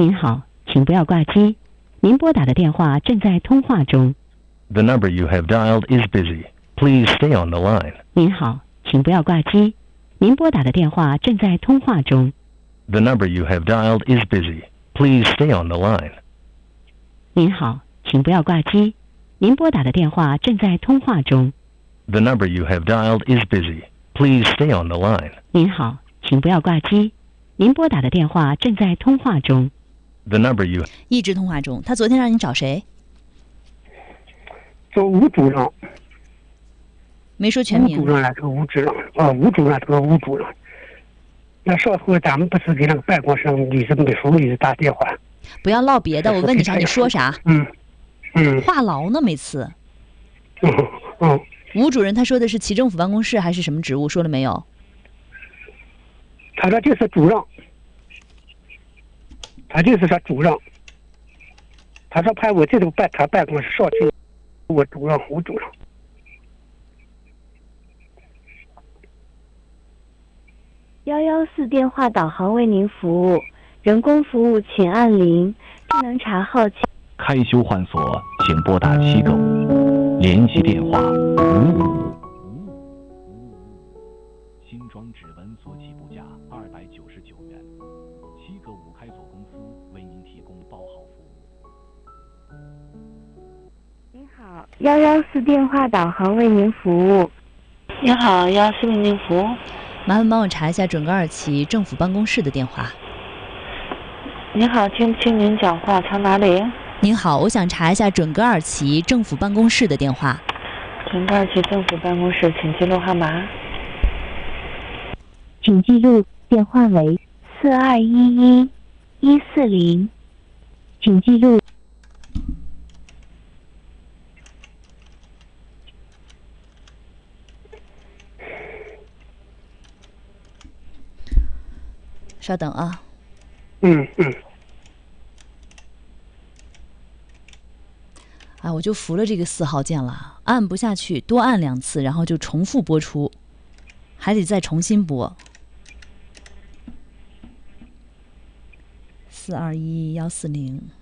您好，请不要挂机，您拨打的电话正在通话中。 The number you have dialed is busy. Please stay on the line. 您好，请不要挂机，您拨打的电话正在通话中。 The number you have dialed is busy. Please stay on the line. 您好，请不要挂机，您拨打的电话正在通话中。 The number you have dialed is busy. Please stay on the line. 您好，请不要挂机，您拨打的电话正在通话中。 The number you 一直通话中。他昨天让你找谁？ 找吴主任。 没说全名。 吴主任来，这个吴主任吴主任，这个吴主任。那上回咱们不是给那个办公室女生秘书一直打电话。 不要唠别的，我问你啥，你说啥？话痨呢，每次。吴主任他说的是旗政府办公室还是什么职务？说了没有？ 他说就是主任，他就是说主任。他说派我这种他办公室上去，我主任吴主任。 114电话导航为您服务，人工服务请按0，智能查号请。 开修换锁，请拨打7个5，联系电话55。新装指纹锁起步价299元，7个5开锁公司为您提供包好服务。 您好，114电话导航为您服务。 您好，114为您服务。 麻烦帮我查一下准噶尔旗政府办公室的电话。 您好，听不清您讲话，从哪里？ 您好，我想查一下准噶尔旗政府办公室的电话。 准噶尔旗政府办公室，请记录号码。 请记录电话为4211-140，请记录。 稍等啊。我就服了这个4号键了，按不下去，多按2次，然后就重复播出，还得再重新拨。4211-140。